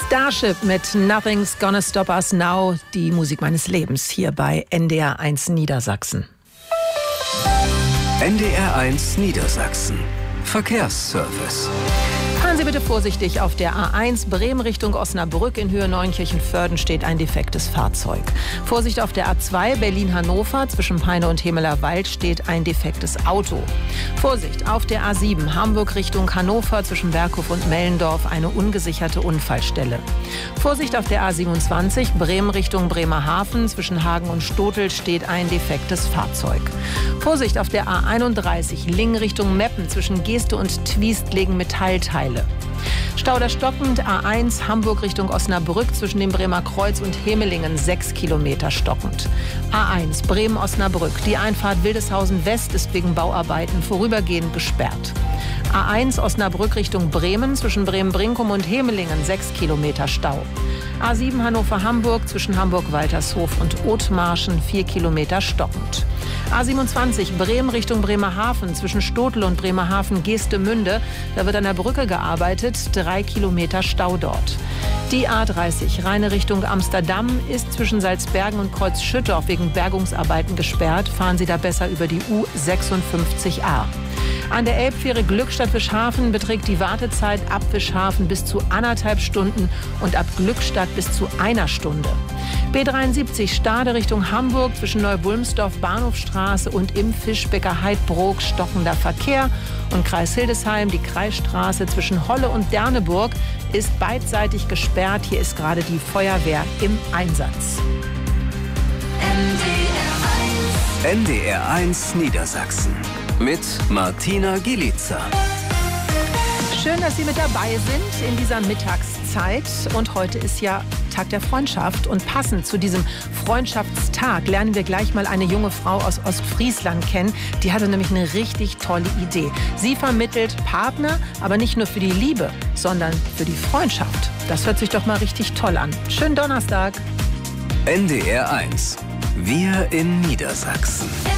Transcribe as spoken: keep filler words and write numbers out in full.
Starship mit Nothing's Gonna Stop Us Now, die Musik meines Lebens hier bei N D R eins Niedersachsen. N D R eins Niedersachsen. Verkehrsservice. Fahren Sie bitte vorsichtig. Auf der A eins Bremen Richtung Osnabrück in Höhe Neunkirchen-Vörden steht ein defektes Fahrzeug. Vorsicht auf der A zwei Berlin-Hannover zwischen Peine und Hemeler Wald steht ein defektes Auto. Vorsicht auf der A sieben Hamburg Richtung Hannover zwischen Berghof und Mellendorf eine ungesicherte Unfallstelle. Vorsicht auf der A siebenundzwanzig Bremen Richtung Bremerhaven zwischen Hagen und Stotel steht ein defektes Fahrzeug. Vorsicht auf der A einunddreißig Lingen Richtung Meppen zwischen Geeste und Twiest liegen Metallteile. Stauder stockend, A eins Hamburg Richtung Osnabrück zwischen dem Bremer Kreuz und Hemelingen sechs Kilometer stockend. A eins Bremen-Osnabrück, die Einfahrt Wildeshausen West ist wegen Bauarbeiten vorübergehend gesperrt. A eins Osnabrück Richtung Bremen zwischen Bremen-Brinkum und Hemelingen sechs Kilometer Stau. A sieben Hannover-Hamburg zwischen Hamburg-Waltershof und Othmarschen vier Kilometer stockend. A siebenundzwanzig Bremen Richtung Bremerhaven zwischen Stotel und Bremerhaven-Geestemünde. Da wird an der Brücke gearbeitet, drei Kilometer Stau dort. Die A dreißig Rheine Richtung Amsterdam ist zwischen Salzbergen und Kreuzschüttorf wegen Bergungsarbeiten gesperrt. Fahren Sie da besser über die U sechsundfünfzig A. An der Elbfähre Glückstadt-Wischhafen beträgt die Wartezeit ab Wischhafen bis zu anderthalb Stunden und ab Glückstadt bis zu einer Stunde. B dreiundsiebzig Stade Richtung Hamburg zwischen Neubulmsdorf Bahnhofstraße und im Fischbecker Heidbrook stockender Verkehr. Und Kreis Hildesheim, die Kreisstraße zwischen Holle und Derneburg ist beidseitig gesperrt. Hier ist gerade die Feuerwehr im Einsatz. N D R eins Niedersachsen mit Martina Gielica. Schön, dass Sie mit dabei sind in dieser Mittagszeit. Und heute ist ja Tag der Freundschaft. Und passend zu diesem Freundschaftstag lernen wir gleich mal eine junge Frau aus Ostfriesland kennen. Die hatte nämlich eine richtig tolle Idee. Sie vermittelt Partner, aber nicht nur für die Liebe, sondern für die Freundschaft. Das hört sich doch mal richtig toll an. Schönen Donnerstag. N D R eins. Wir in Niedersachsen.